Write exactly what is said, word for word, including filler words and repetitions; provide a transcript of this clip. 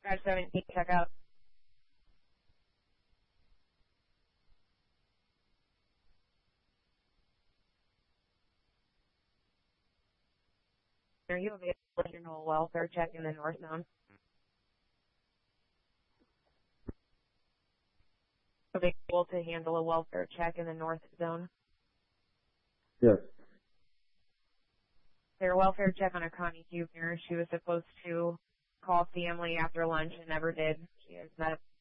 Garage seventeen, check out. Are you available to handle a welfare check in the north zone? Available to handle a welfare check in the north zone? Yes. Their welfare check on a Connie Huebner. She was supposed to call family after lunch and never did. She is not